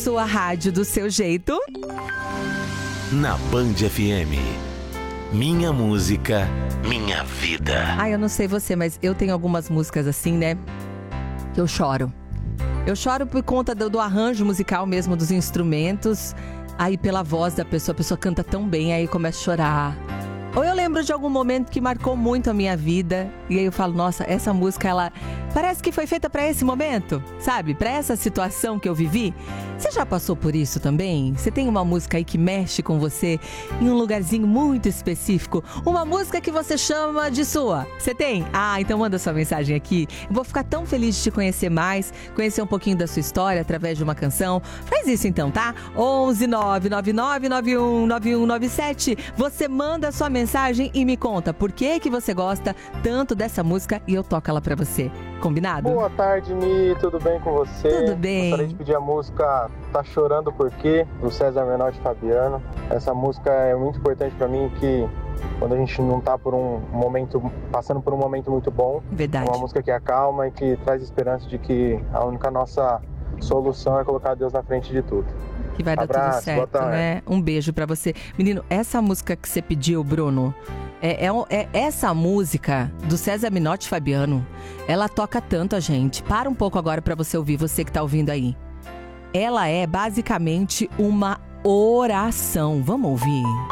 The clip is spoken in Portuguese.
sua rádio do seu jeito. Na Band FM. Minha música, minha vida. Eu não sei você, mas eu tenho algumas músicas assim, né? Que eu choro. Eu choro por conta do arranjo musical mesmo, dos instrumentos. Aí pela voz da pessoa, a pessoa canta tão bem, aí começa a chorar. Ou eu lembro de algum momento que marcou muito a minha vida. E aí eu falo, nossa, essa música, ela parece que foi feita pra esse momento, sabe? Pra essa situação que eu vivi. Você já passou por isso também? Você tem uma música aí que mexe com você em um lugarzinho muito específico? Uma música que você chama de sua? Você tem? Então manda sua mensagem aqui. Eu vou ficar tão feliz de te conhecer mais, conhecer um pouquinho da sua história através de uma canção. Faz isso então, tá? 11 999 91 9197. Você manda a sua mensagem e me conta por que você gosta tanto dessa música e eu toco ela pra você. Combinado? Boa tarde, Mi. Tudo bem com você? Tudo bem. Gostaria de pedir a música Tá Chorando Por Quê, do César Menotti e Fabiano. Essa música é muito importante pra mim, que quando a gente não tá passando por um momento muito bom, Verdade. É uma música que acalma e que traz esperança de que a única nossa solução é colocar Deus na frente de tudo. Que vai dar Abraço, tudo certo, boa tarde. né? Um beijo pra você. Menino, essa música que você pediu, Bruno, essa música do César Menotti e Fabiano, ela toca tanto a gente. Para um pouco agora pra você ouvir, você que tá ouvindo aí. Ela é basicamente uma oração. Vamos ouvir?